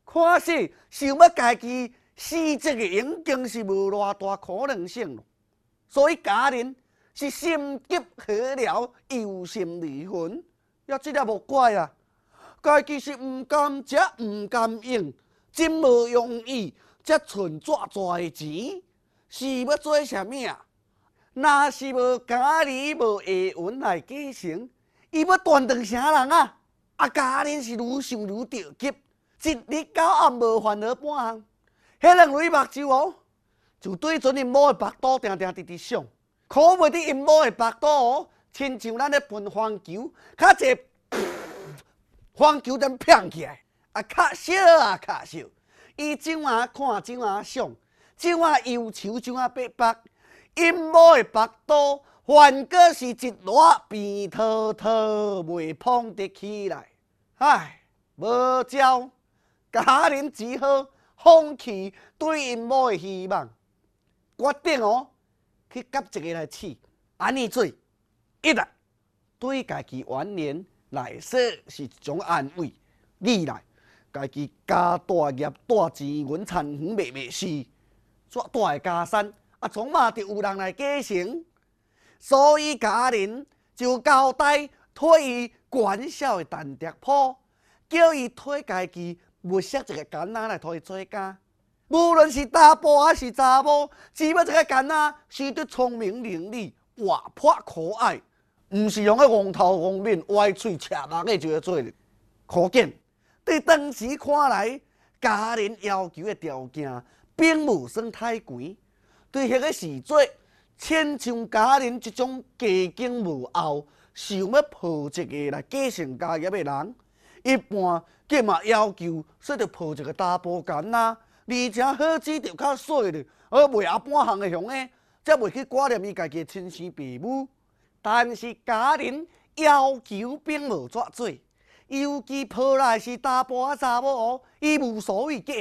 可是想要家己死这个已经是无偌大可能性了，所以家人是心急火燎，忧心离魂。也这也无怪啊，家己是唔甘食，唔甘用，真无容易，才存纸的钱，是要做啥物啊？若是无家里无下文来继承，伊要断断啥人啊？啊，家人是愈想愈着急，一日到暗无烦恼半项。迄两蕊目睭哦，就对准因某的腹肚，定定直直想，可袂得因某的腹肚哦，亲像咱咧喷黄球，较济黄球then飘起来，啊，较小啊较小，伊怎啊看怎啊想，怎啊忧愁怎啊逼迫。因某的腹肚，反过是一lap扁滔滔，袂碰得起来。唉，无招，家人只好放弃对因某的希望，决定哦去甲一个来试，安尼做，一来对家己晚年来说是一种安慰；二来家己家大业大钱银田园卖死，偌大的家产。啊，总嘛得有人来继承，所以家人就交代替伊管小的蛋碟铺，叫伊替家己物色一个囡仔来替伊做家。无论是查甫还是查某，只要这个囡仔是得聪明伶俐、活泼可爱，毋是用个憨头憨面、歪嘴斜目的就要做。可见，对当时看来，家人要求的条件并无算太悬。对迄个时节，亲像家人这种家境无后，想要抱一个来继承家业的人，一般计嘛要求说着抱一个查甫囡仔，而且好子着较细的，而袂阿半项的凶的，才袂去挂念伊家己的亲生父母。但是家人要求并无怎做，尤其抱来是查甫啊查某哦，伊无所谓计。